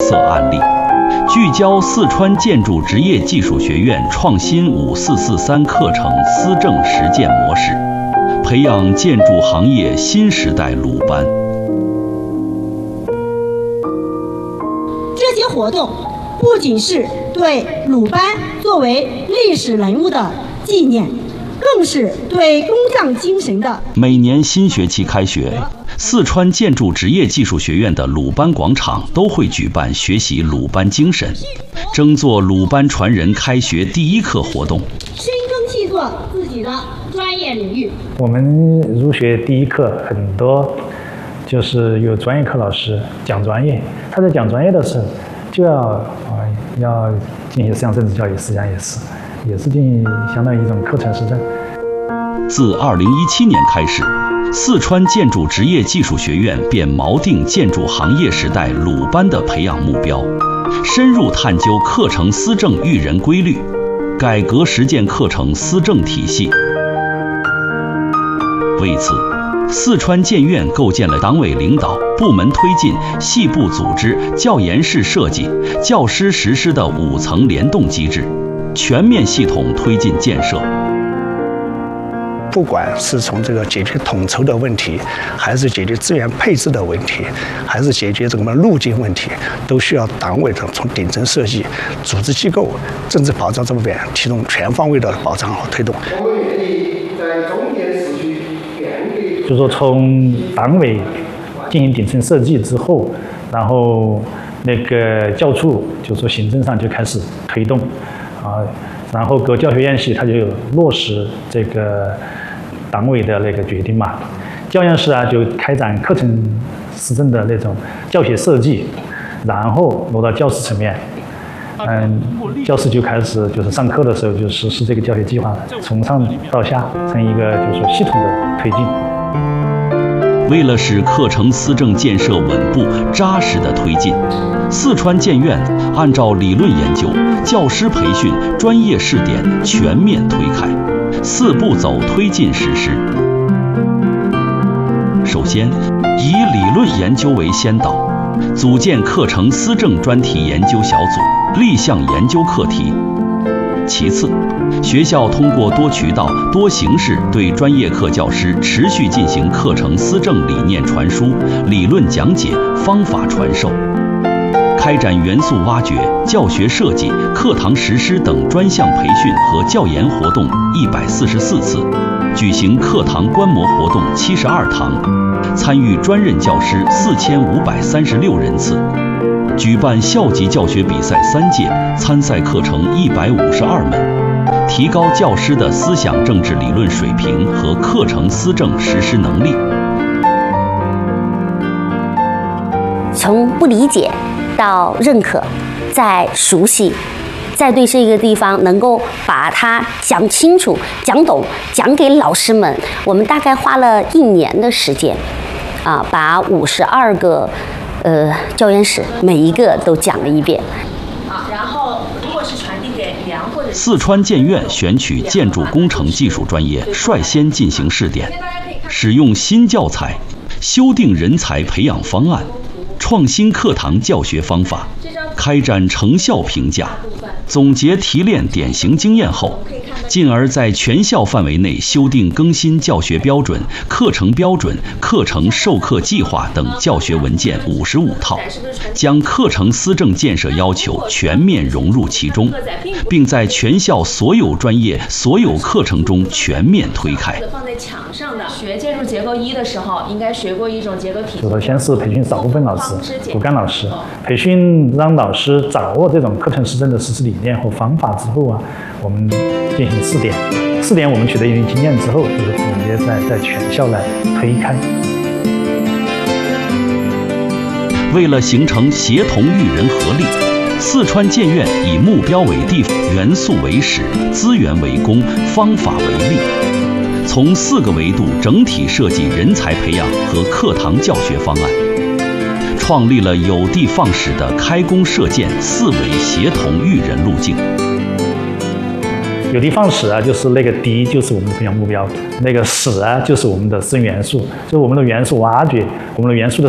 色案例，聚焦四川建筑职业技术学院创新5443课程思政实践模式，培养建筑行业新时代鲁班。 这些活动不仅是对鲁班作为历史人物的纪念，更是对工匠精神的。 每年新学期开学，四川建筑职业技术学院的鲁班广场都会举办学习鲁班精神、争做鲁班传人开学第一课活动， 深耕细作自己的专业领域。 我们入学第一课很多就是有专业课老师讲专业，他在讲专业的时候就要进行思想政治教育，实际上也是进行相当于一种课程实证。 自2017年开始，四川建筑职业技术学院便锚定建筑行业时代鲁班的培养目标，深入探究课程思政育人规律，改革实践课程思政体系。为此，四川建院构建了党委领导、部门推进、系部组织、教研室设计、教师实施的5层联动机制，全面系统推进建设。 不管是从这个解决统筹的问题，还是解决资源配置的问题，还是解决这个路径问题，都需要党委的从顶层设计、组织机构、政治保障这方面提供全方位的保障和推动。 就是说，从党委进行顶层设计之后，然后那个教处就是说行政上就开始推动，然后各教学院系它就落实这个党委的那个决定嘛。教研室就开展课程思政的那种教学设计，然后落到教师层面。教师就开始就是上课的时候就实施这个教学计划，从上到下成一个就是说系统的推进。 为了使课程思政建设稳步扎实的推进，四川建院按照理论研究、教师培训、专业试点全面推开4步走推进实施。首先，以理论研究为先导，组建课程思政专题研究小组，立项研究课题。其次，学校通过多渠道、多形式对专业课教师持续进行课程思政理念传输、理论讲解、方法传授，开展元素挖掘、教学设计、课堂实施等专项培训和教研活动144次，举行课堂观摩活动72堂，参与专任教师4536人次。举办校级教学比赛3届，参赛课程152门，提高教师的思想政治理论水平和课程思政实施能力。 从不理解到认可，再熟悉，再对这个地方能够把它讲清楚、讲懂，讲给老师们。我们大概花了1年的时间，把52个教研室每一个都讲了一遍。 然后如果是传递给梁或者四川建院选取建筑工程技术专业率先进行试点，使用新教材，修订人才培养方案，创新课堂教学方法，开展成效评价，总结提炼典型经验后，进而在全校范围内修订更新教学标准、课程标准、课程授课计划等教学文件55套，将课程思政建设要求全面融入其中，并在全校所有专业、所有课程中全面推开。 放在墙上的学建筑结构1的时候，应该学过一种结构体系。 就是先是培训少部分老师、骨干老师，培训让老师掌握这种课程思政的实施理念和方法之后我们进行试点。试点我们取得一定经验之后，就是直接在全校来推开。 为了形成协同育人合力，四川建院以目标为地，元素为始，资源为公，方法为力，从4个维度整体设计人才培养和课堂教学方案，创立了有的放矢的开工射箭4维协同育人路径。 有的放矢就是那个的就是我们的培养目标，那个矢就是我们的生元素，就是我们的元素挖掘，我们的元素的